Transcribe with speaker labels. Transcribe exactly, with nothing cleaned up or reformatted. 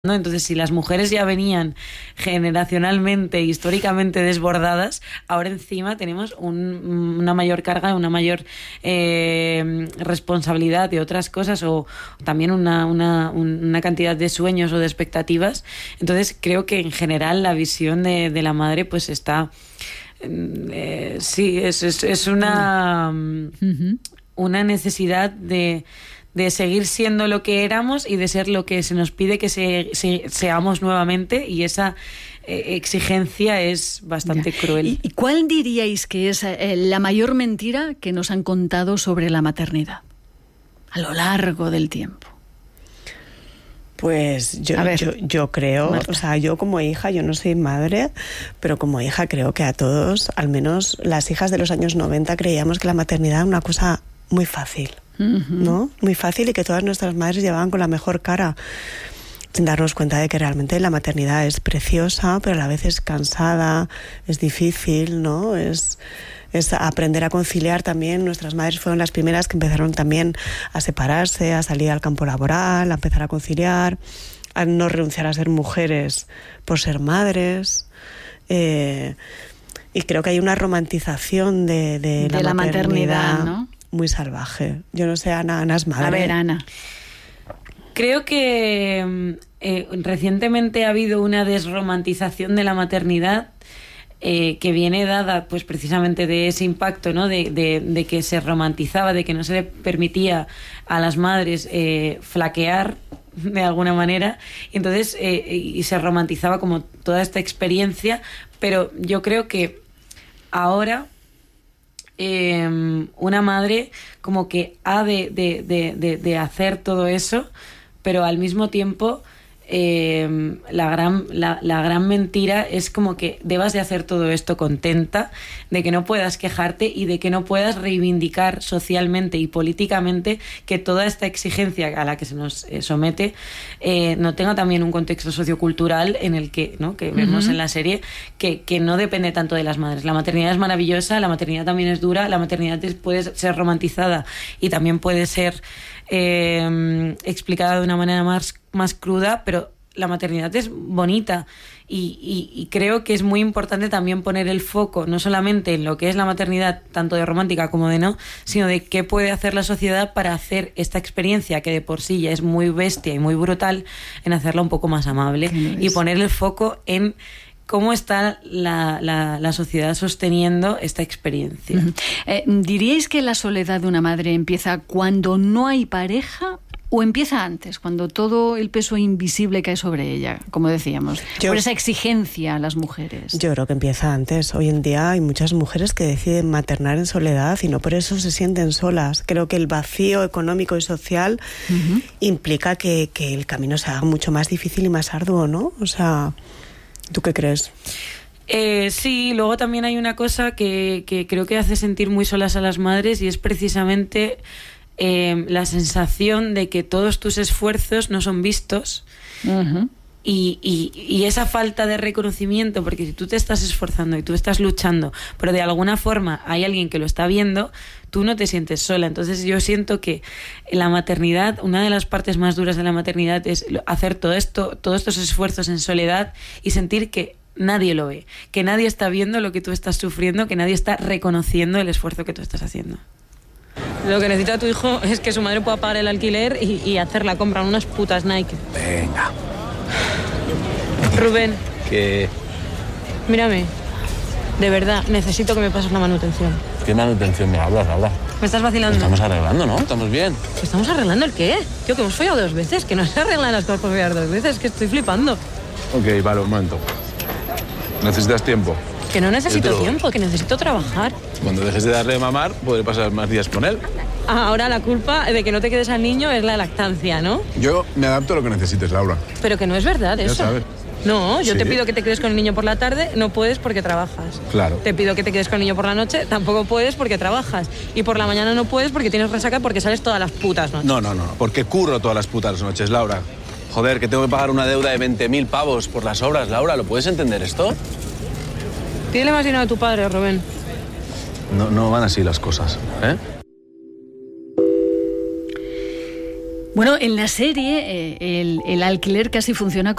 Speaker 1: ¿no? Entonces, si las mujeres ya venían generacionalmente, históricamente desbordadas, ahora encima tenemos un, una mayor carga, una mayor eh, responsabilidad de otras cosas o también una, una, una cantidad de sueños o de expectativas. Entonces, creo que en general la visión de, de la madre pues está... Eh, sí, es, es, es una, uh-huh. una necesidad de... de seguir siendo lo que éramos y de ser lo que se nos pide que se, se, seamos nuevamente, y esa eh, exigencia es bastante ya. cruel.
Speaker 2: ¿Y, ¿Y cuál diríais que es eh, la mayor mentira que nos han contado sobre la maternidad a lo largo del tiempo?
Speaker 3: Pues yo, yo, yo creo, Marta. o sea, yo como hija, yo no soy madre, pero como hija creo que a todos, al menos las hijas de los años noventa, creíamos que la maternidad era una cosa muy fácil. ¿No? Muy fácil, y que todas nuestras madres llevaban con la mejor cara, sin darnos cuenta de que realmente la maternidad es preciosa, pero a la vez es cansada, es difícil, ¿no? Es, es aprender a conciliar también. Nuestras madres fueron las primeras que empezaron también a separarse, a salir al campo laboral, a empezar a conciliar, a no renunciar a ser mujeres por ser madres. Eh, y creo que hay una romantización de, de,
Speaker 2: de la,
Speaker 3: la maternidad,
Speaker 2: maternidad, ¿no?
Speaker 3: Muy salvaje. Yo no sé, Ana, Ana es madre.
Speaker 2: A ver, Ana.
Speaker 1: Creo que eh, recientemente ha habido una desromantización de la maternidad eh, que viene dada pues precisamente de ese impacto, ¿no? De, de, de que se romantizaba, de que no se le permitía a las madres eh, flaquear de alguna manera, y entonces eh, y se romantizaba como toda esta experiencia, pero yo creo que ahora Eh, una madre como que ha de, de, de, de, de hacer todo eso, pero al mismo tiempo eh, la, gran, la, la gran mentira es como que debas de hacer todo esto contenta, de que no puedas quejarte y de que no puedas reivindicar socialmente y políticamente que toda esta exigencia a la que se nos eh, somete eh, no tenga también un contexto sociocultural en el que, ¿no? que vemos uh-huh. en la serie, que, que no depende tanto de las madres. La maternidad es maravillosa, la maternidad también es dura, la maternidad puede ser romantizada y también puede ser eh, explicada de una manera más, más cruda, pero la maternidad es bonita. Y, y, y creo que es muy importante también poner el foco no solamente en lo que es la maternidad, tanto de romántica como de no, sino de qué puede hacer la sociedad para hacer esta experiencia, que de por sí ya es muy bestia y muy brutal, en hacerla un poco más amable y poner el foco en cómo está la, la, la sociedad sosteniendo esta experiencia.
Speaker 2: Uh-huh. Eh, ¿Diríais que la soledad de una madre empieza cuando no hay pareja o empieza antes, cuando todo el peso invisible cae sobre ella, como decíamos, yo, por esa exigencia a las mujeres?
Speaker 3: Yo creo que empieza antes. Hoy en día hay muchas mujeres que deciden maternar en soledad y no por eso se sienten solas. Creo que el vacío económico y social uh-huh. implica que, que el camino se haga mucho más difícil y más arduo, ¿no? O sea, ¿tú qué crees?
Speaker 1: Eh, sí, luego también hay una cosa que, que creo que hace sentir muy solas a las madres, y es precisamente Eh, la sensación de que todos tus esfuerzos no son vistos uh-huh. y, y, y esa falta de reconocimiento, porque si tú te estás esforzando y tú estás luchando, pero de alguna forma hay alguien que lo está viendo, tú no te sientes sola. Entonces yo siento que la maternidad, una de las partes más duras de la maternidad es hacer todo esto, todos estos esfuerzos en soledad y sentir que nadie lo ve, que nadie está viendo lo que tú estás sufriendo, que nadie está reconociendo el esfuerzo que tú estás haciendo.
Speaker 4: Lo que necesita tu hijo es que su madre pueda pagar el alquiler y, y hacer la compra en unas putas Nike.
Speaker 5: Venga.
Speaker 4: Rubén.
Speaker 5: ¿Qué?
Speaker 4: Mírame. De verdad, necesito que me pases la manutención.
Speaker 5: ¿Qué manutención me hablas, Laura?
Speaker 4: ¿Me estás vacilando?
Speaker 5: Estamos arreglando, ¿no? Estamos bien.
Speaker 4: ¿Estamos arreglando el qué? Tío, que hemos follado dos veces. Que no se arreglan las cosas por follar dos veces. Que estoy flipando.
Speaker 5: Ok, vale, un momento. ¿Necesitas tiempo?
Speaker 4: Que no necesito tiempo, que necesito trabajar.
Speaker 5: Cuando dejes de darle de mamar, podré pasar más días con él.
Speaker 4: Ahora la culpa de que no te quedes al niño es la lactancia, ¿no?
Speaker 5: Yo me adapto a lo que necesites, Laura.
Speaker 4: Pero que no es verdad eso.
Speaker 5: Ya sabes.
Speaker 4: No, yo
Speaker 5: sí.
Speaker 4: te pido que te quedes con el niño por la tarde, no puedes porque trabajas.
Speaker 5: Claro.
Speaker 4: Te pido que te quedes con el niño por la noche, tampoco puedes porque trabajas. Y por la mañana no puedes porque tienes resaca porque sales todas las putas noches.
Speaker 5: No, no, no, porque curro todas las putas noches, Laura. Joder, que tengo que pagar una deuda de veinte mil pavos por las obras, Laura. ¿Lo puedes entender esto?
Speaker 4: Pídele más dinero a tu padre, Rubén.
Speaker 5: No, no van así las cosas, ¿eh?
Speaker 2: Bueno, en la serie eh, el, el alquiler casi funciona